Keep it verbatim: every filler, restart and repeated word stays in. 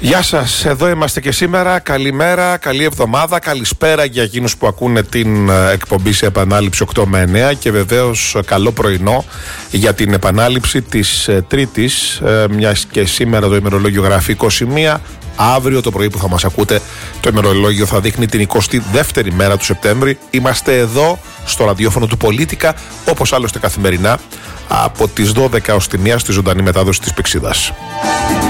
Γεια σας, εδώ είμαστε και σήμερα. Καλημέρα, καλή εβδομάδα, καλησπέρα για εκείνους που ακούνε την εκπομπή σε επανάληψη οκτώ με εννέα και βεβαίως καλό πρωινό για την επανάληψη της Τρίτης, μιας και σήμερα το ημερολόγιο γράφει είκοσι μία. Αύριο το πρωί που θα μας ακούτε το ημερολόγιο θα δείχνει την εικοστή δεύτερη μέρα του Σεπτέμβρη. Είμαστε εδώ στο ραδιόφωνο του Πολίτικα, όπως άλλωστε καθημερινά από τις δώδεκα ως τη μία στη ζωντανή μετάδοση της Πυξίδας.